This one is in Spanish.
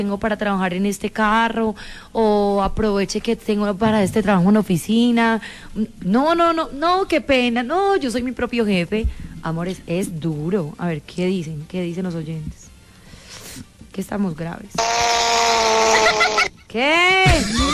tengo para trabajar en este carro, o aproveche que tengo para este trabajo en oficina. No, qué pena, no, yo soy mi propio jefe. Amores, es duro. A ver, ¿qué dicen los oyentes? Que estamos graves. ¿Qué?